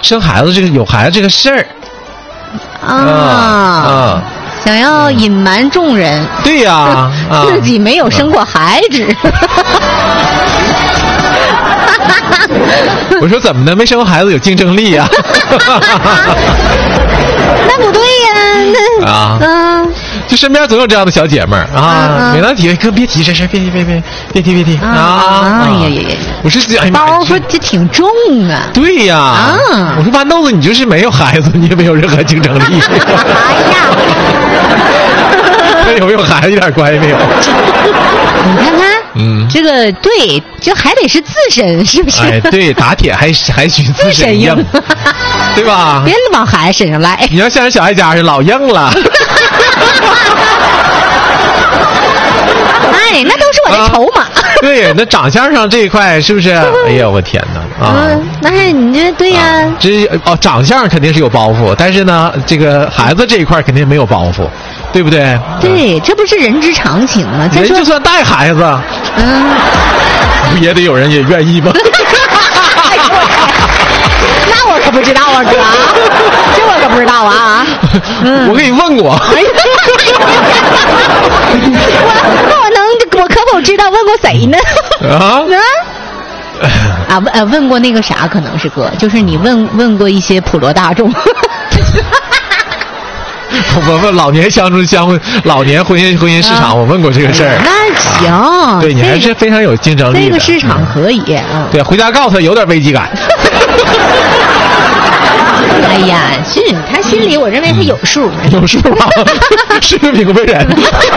生孩子这个有孩子这个事儿想要隐瞒众人。 对呀， 自己没有生过孩子。 我说怎么的？没生过孩子有竞争力呀？ 那不对呀， 就身边总有这样的小姐妹儿啊，每当提哥别提这事，别提啊！我是包袱这挺重啊。 对呀，我说豌豆子，你就是没有孩子，你也没有任何竞争力。 哎呀， 跟有没有孩子一点关系没有。 你看看。这个对，就还得是自身，是不是？ 哎，对，打铁还需自身硬，对吧？ 别往孩子身上来。 你要像人小爱家是老硬了。 哎，那都是我的筹码。 对，那长相上这一块是不是？哎呀，我天哪！ 那是你这对呀。 长相肯定是有包袱，但是呢，这个孩子这一块肯定没有包袱。对不对？ 对，这不是人之常情吗？ 人就算带孩子，也得有人也愿意吗？ 那我可不知道啊，哥，这我可不知道啊。 我给你问过。 我可否知道问过谁呢？问过那个啥，可能是哥，就是你问过一些普罗大众。 我问老年老年婚姻市场，我问过这个事儿。 那行， 对你还是非常有竞争力的。 这个市场可以。 对，回家告诉他有点危机感。 哎呀，是他心里，我认为他有数。 有数啊，是个明白人。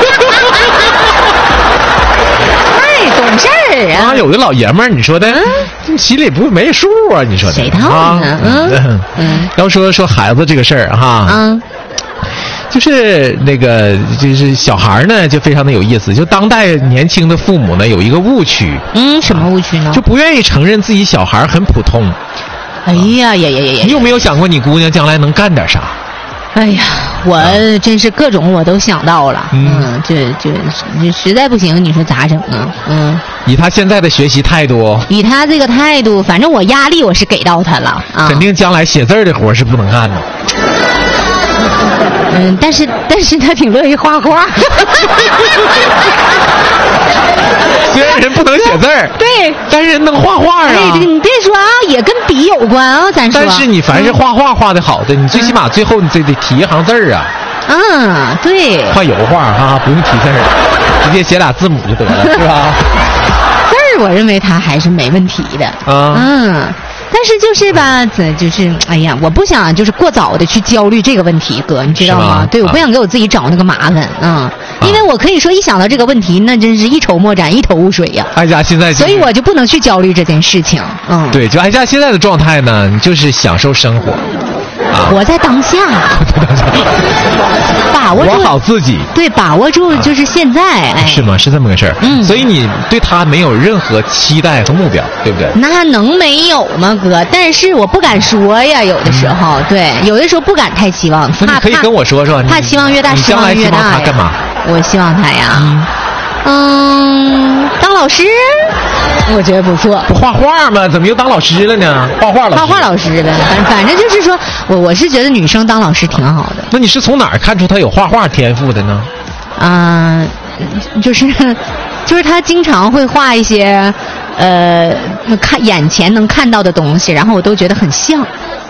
太懂事儿啊！ 有的老爷们儿，你说的，心里不没数啊？你说的谁套呢？ 要说孩子这个事儿哈。就是那个，就是小孩呢，就非常的有意思。就当代年轻的父母呢，有一个误区。 什么误区呢？ 就不愿意承认自己小孩很普通。 哎呀呀！ 你有没有想过你姑娘将来能干点啥？ 哎呀，我真是各种我都想到了。这实在不行，你说咋整啊？ 以他现在的学习态度， 以他这个态度，反正我压力我是给到他了啊。 肯定将来写字的活是不能干的。 但是他挺乐意画画。 虽然人不能写字儿， 对， 但是人能画画啊。 哎，你别说啊，也跟笔有关啊，咱说。 但是你凡是画画画的好的，你最起码最后你得提一行字儿啊。 对。 画油画哈，不用提字儿，直接写俩字母就得了，是吧？ 字儿我认为他还是没问题的。但是就是吧，就是哎呀，我不想就是过早的去焦虑这个问题，哥，你知道吗？对，我不想给我自己找那个麻烦因为我可以说一想到这个问题，那真是一筹莫展，一头雾水呀。 哀家现在， 所以我就不能去焦虑这件事情。 对，就哀家现在的状态呢，就是享受生活。 活在当下，把握好自己， 对，把握住就是现在， 是吗？是这么个事儿。所以你对他没有任何期待和目标，对不对？ 那能没有吗，哥？但是我不敢说呀，有的时候，对，有的时候不敢太期望， 你可以跟我说说， 怕期望越大，失望越大。 他干嘛？ 我希望他呀，当老师。我觉得不错。 不画画吗？怎么又当老师了呢？画画老师呗，反正就是说，我是觉得女生当老师挺好的。 那你是从哪儿看出她有画画天赋的呢？ 就是她经常会画一些看眼前能看到的东西，然后我都觉得很像。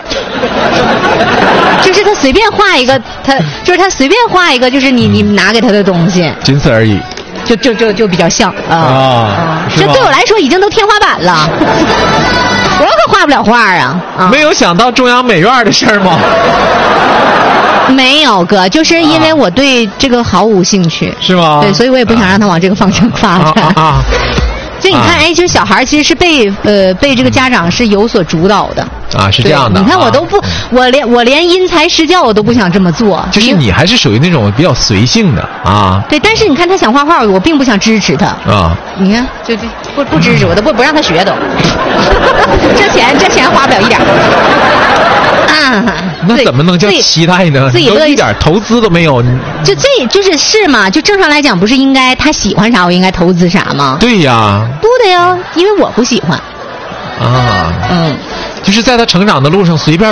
就是她随便画一个，她随便画一个，就是你拿给她的东西， 仅此而已。 就比较像这对我来说已经都天花板了。我可画不了画啊！ 没有想到中央美院的事儿吗？ 没有哥，就是因为我对这个毫无兴趣， 是吗？ 对，所以我也不想让他往这个方向发展。就你看，就是小孩其实是被这个家长是有所主导的是这样的。 你看我都不，我连因材施教我都不想这么做。 就是你还是属于那种比较随性的对，但是你看他想画画，我并不想支持他你看，就不支持我，都不让他学都。这钱花不了一点。 那怎么能叫期待呢？ 自己都一点投资都没有。 就是嘛，就正常来讲，不是应该他喜欢啥，我应该投资啥吗？ 对呀。 不的呀，因为我不喜欢。 就是在他成长的路上随便